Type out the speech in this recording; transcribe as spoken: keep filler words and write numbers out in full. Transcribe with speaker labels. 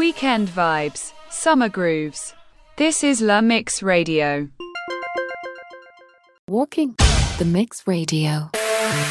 Speaker 1: Weekend vibes, summer grooves. This is La Mix Radio.
Speaker 2: Walking the Mix Radio.